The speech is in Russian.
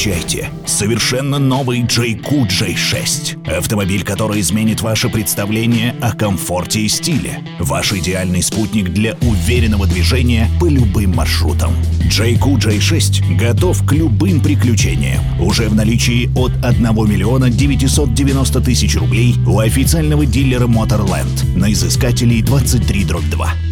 Встречайте совершенно новый JQ J6. Автомобиль, который изменит ваше представление о комфорте и стиле. Ваш идеальный спутник для уверенного движения по любым маршрутам. JQ J6 готов к любым приключениям. Уже в наличии от 1 миллиона 990 тысяч рублей у официального дилера Motorland на Изыскателей 23/2.